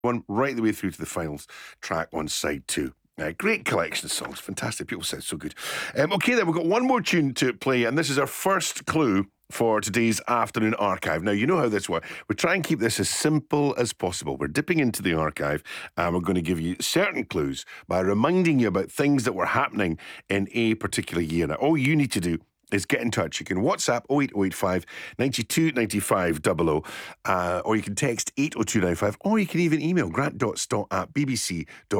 one right the way through to the finals track on side two. Great collection of songs, fantastic. People said so good. Okay, then we've got one more tune to play, and this is our first clue for today's afternoon archive. Now, you know how this works. We try and keep this as simple as possible. We're dipping into the archive, and we're going to give you certain clues by reminding you about things that were happening in a particular year. Now, all you need to do is get in touch. You can WhatsApp 08085 92 95 00, or you can text 80295, or you can even email grant.stott@bbc.co.uk.